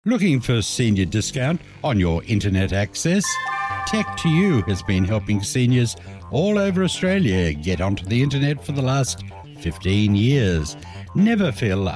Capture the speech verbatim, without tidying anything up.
Looking for senior discount on your internet access? Tech to You has been helping seniors all over Australia get onto the internet for the last fifteen years. Never feel